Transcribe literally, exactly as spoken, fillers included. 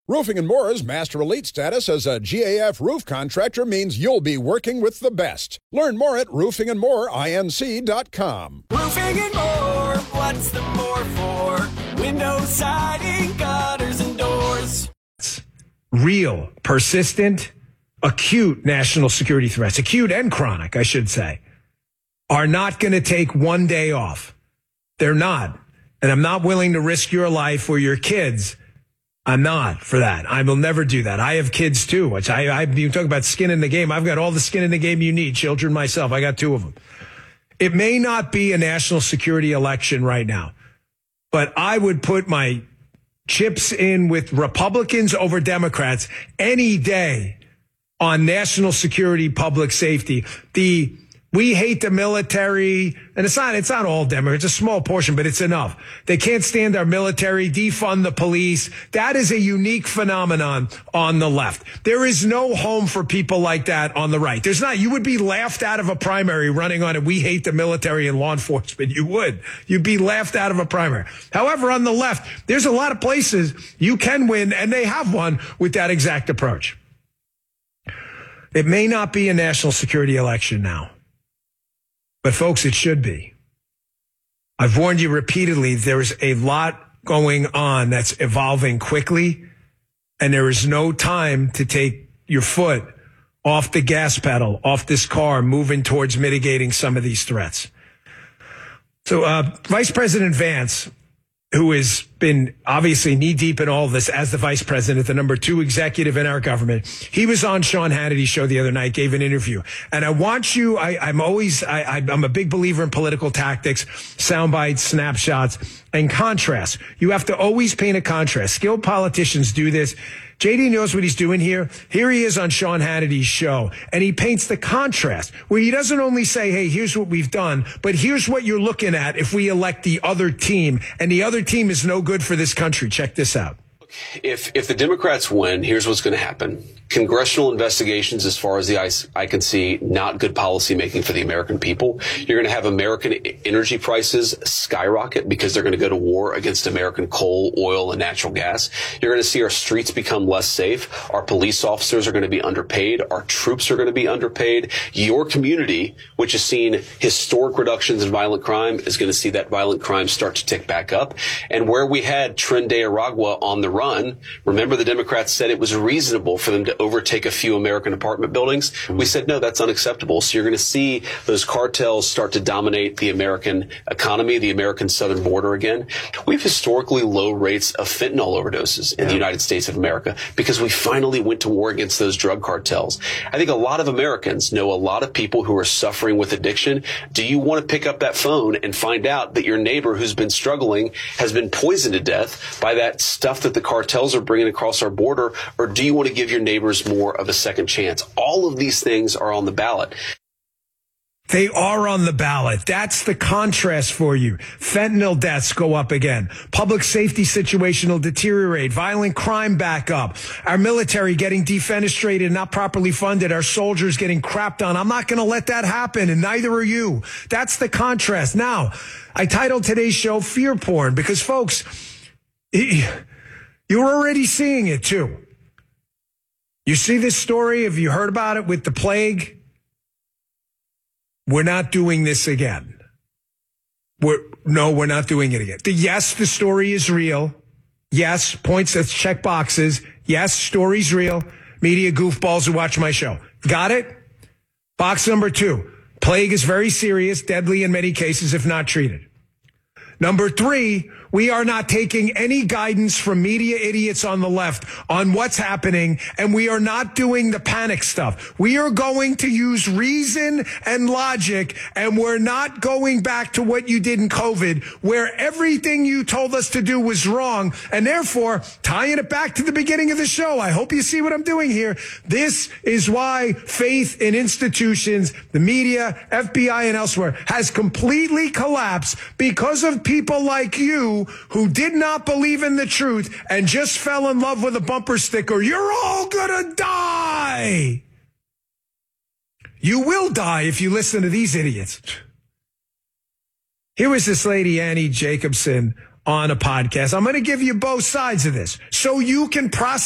Roofing and More's Master Elite status as a G A F roof contractor means you'll be working with the best. Learn more at roofing and more inc dot com. Roofing and More, what's the more for? Windows, siding, gutters, and doors. Real, persistent, acute national security threats, acute and chronic, I should say, are not going to take one day off. They're not. And I'm not willing to risk your life or your kids. I'm not for that. I will never do that. I have kids too, which I, I, you talk about skin in the game. I've got all the skin in the game you need. Children myself. I got two of them. It may not be a national security election right now, but I would put my chips in with Republicans over Democrats any day on national security, public safety. The We hate the military, and it's not, it's not all Democrats. It's a small portion, but it's enough. They can't stand our military, defund the police. That is a unique phenomenon on the left. There is no home for people like that on the right. There's not. You would be laughed out of a primary running on it. We hate the military and law enforcement. You would. You'd be laughed out of a primary. However, on the left, there's a lot of places you can win, and they have won with that exact approach. It may not be a national security election now. But folks, it should be. I've warned you repeatedly, there's a lot going on that's evolving quickly, and there is no time to take your foot off the gas pedal, off this car, moving towards mitigating some of these threats. So uh, Vice President Vance, who has been obviously knee-deep in all of this as the vice president, the number two executive in our government, he was on Sean Hannity's show the other night, gave an interview. And I want you, I, I'm always, I, I'm a big believer in political tactics, sound bites, snapshots, and contrast. You have to always paint a contrast. Skilled politicians do this. J D knows what he's doing here. Here he is on Sean Hannity's show, and he paints the contrast where he doesn't only say, hey, here's what we've done, but here's what you're looking at if we elect the other team, and the other team is no good for this country. Check this out. If if the Democrats win, here's what's going to happen. Congressional investigations, as far as the eye, I can see, not good policy making for the American people. You're going to have American energy prices skyrocket because they're going to go to war against American coal, oil, and natural gas. You're going to see our streets become less safe. Our police officers are going to be underpaid. Our troops are going to be underpaid. Your community, which has seen historic reductions in violent crime, is going to see that violent crime start to tick back up. And where we had Tren de Aragua on the run, remember the Democrats said it was reasonable for them to overtake a few American apartment buildings. We said, no, that's unacceptable. So you're going to see those cartels start to dominate the American economy, the American southern border again. We have historically low rates of fentanyl overdoses in yeah. the United States of America because we finally went to war against those drug cartels. I think a lot of Americans know a lot of people who are suffering with addiction. Do you want to pick up that phone and find out that your neighbor who's been struggling has been poisoned to death by that stuff that the cartels are bringing across our border? Or do you want to give your neighbors more of a second chance? All of these things are on the ballot. They are on the ballot. That's the contrast for you. Fentanyl deaths go up again. Public safety situation will deteriorate. Violent crime back up. Our military getting defenestrated, not properly funded. Our soldiers getting crapped on. I'm not going to let that happen, and neither are you. That's the contrast. Now, I titled today's show Fear Porn because, folks, you're already seeing it, too. You see this story? Have you heard about it with the plague? We're not doing this again. We're, no, we're not doing it again. The, yes, the story is real. Yes, points, let's check boxes. Yes, story's real. Media goofballs who watch my show. Got it? Box number two. Plague is very serious, deadly in many cases if not treated. Number three, we are not taking any guidance from media idiots on the left on what's happening, and we are not doing the panic stuff. We are going to use reason and logic, and we're not going back to what you did in COVID, where everything you told us to do was wrong, and therefore, tying it back to the beginning of the show, I hope you see what I'm doing here. This is why faith in institutions, the media, F B I, and elsewhere has completely collapsed because of people like you who did not believe in the truth and just fell in love with a bumper sticker. You're all gonna die. You will die if you listen to these idiots. Here was this lady, Annie Jacobson, on a podcast. I'm going to give you both sides of this so you can process